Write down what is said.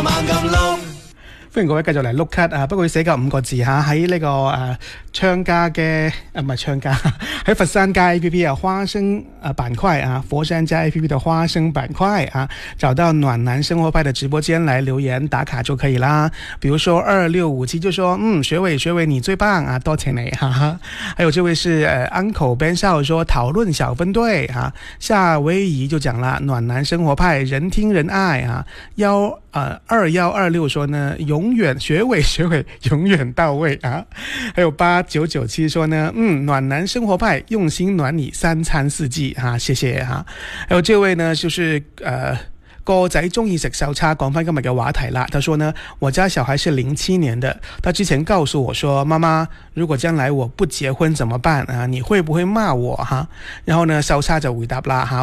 歡迎各位繼續嚟碌卡啊！不過佢寫夠5個字嚇，喺呢個昌家嘅唔係昌家，喺佛山家 APP 啊花生板塊啊，佛山家 APP 的花生板塊啊，找到暖男生活派的直播間來留言打卡就可以啦。比如說2657就說學偉你最棒啊，多謝你哈哈。還有這位是Uncle Ben 少說討論小分隊啊，夏威夷就講了暖男生活派人聽人愛啊，2126說呢永遠學偉永遠到位啊，還有8997說呢暖男生活派用心暖你3餐4季啊，謝謝哈。還有這位呢就是個仔中意食手叉，講翻今日嘅話題啦。他說呢，我家小孩是07年的，他之前告訴我說，媽媽，如果將來我不結婚怎麼辦啊？你會不會罵我哈？然後呢，手叉就回答啦哈。